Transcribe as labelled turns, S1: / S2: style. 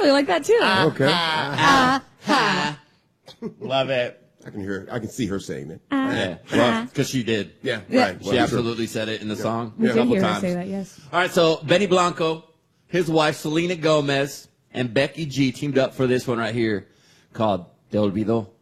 S1: really like that too.
S2: Okay.
S3: Love it.
S2: I can hear it. I can see her saying it.
S3: Yeah, well, because she did.
S2: Yeah,
S1: Yeah.
S2: right.
S3: She absolutely said it in the song
S1: We
S3: a
S1: did
S3: couple
S1: hear her
S3: times.
S1: say that, yes.
S3: All right, so Benny Blanco, his wife Selena Gomez, and Becky G teamed up for this one right here called Te Olvidó.